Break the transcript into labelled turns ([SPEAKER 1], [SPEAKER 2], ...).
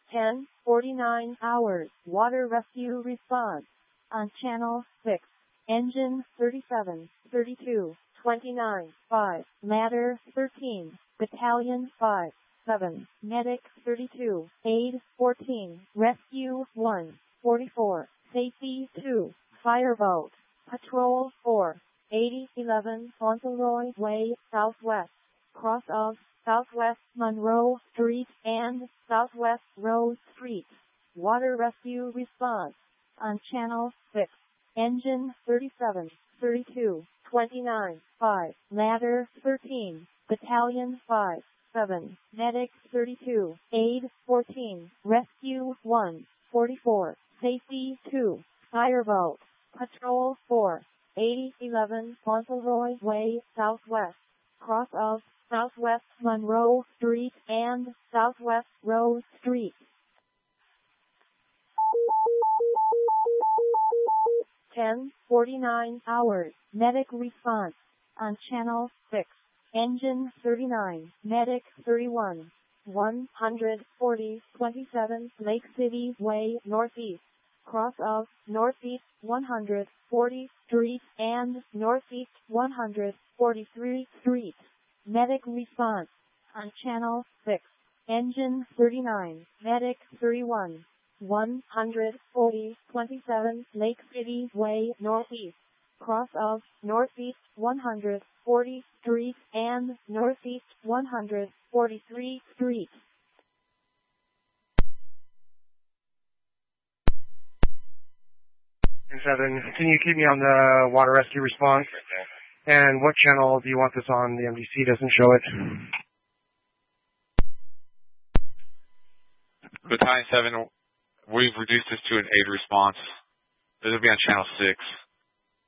[SPEAKER 1] 10:49 hours. Water rescue response on channel 6. Engine 37, 32, 29, 5. Ladder 13. Battalion 5, 7. Medic 32. Aid 14. Rescue 1, 44. Safety 2. Fireboat. Patrol 4. 8011 Fauntleroy Way, Southwest. Cross of Southwest Monroe Street and Southwest Rose Street. Water rescue response on channel 6. Engine 37, 32, 29, 5. Ladder 13. Battalion 5, 7. Medic 32. Aid 14. Rescue 1, 44. Safety 2. Fireboat. Patrol 4. 8011 Fauntleroy Way, Southwest. Cross of Southwest Monroe Street and Southwest Rose Street. 10:49 hours. Medic response on channel 6. Engine 39. Medic 31. 140 27 Lake City Way, Northeast. Cross of Northeast 140 Street and Northeast 143 Street. Medic response on channel 6. Engine 39. Medic 31. 140 27 Lake City Way, Northeast. Cross of Northeast 140 Street and Northeast 143 Street.
[SPEAKER 2] And 7, can you keep me on the water rescue response? And what channel do you want this on? The MDC doesn't show it.
[SPEAKER 3] Battalion 7, we've reduced this to an aid response. This will be on channel 6.